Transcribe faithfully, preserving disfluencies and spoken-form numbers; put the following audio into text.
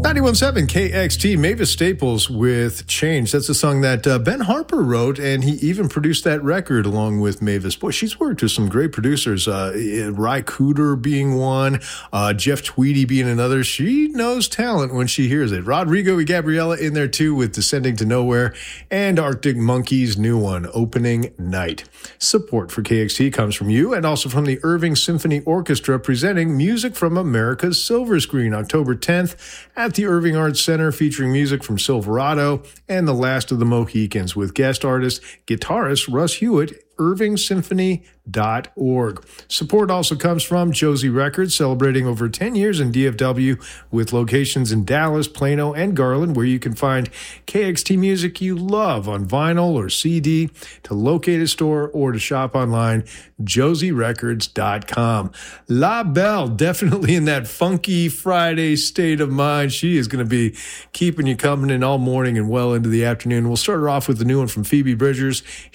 ninety-one point seven K X T, Mavis Staples with Change. That's a song that uh, Ben Harper wrote, and he even produced that record along with Mavis. Boy, she's worked with some great producers, uh, Ry Cooder being one, uh, Jeff Tweedy being another. She knows talent when she hears it. Rodrigo and Gabriella in there too with Descending to Nowhere, and Arctic Monkeys' new one, Opening Night. Support for K X T comes from you and also from the Irving Symphony Orchestra, presenting Music from America's Silver Screen, October tenth at the Irving Arts Center, featuring music from Silverado and The Last of the Mohicans with guest artist, guitarist Russ Hewitt, irving symphony dot org. Support also comes from Josie Records, celebrating over ten years in D F W with locations in Dallas, Plano, and Garland, where you can find K X T music you love on vinyl or C D. To locate a store or to shop online, josie records dot com. La Belle, definitely in that funky Friday state of mind. She is going to be keeping you coming in all morning and well into the afternoon. We'll start her off with the new one from Phoebe Bridgers.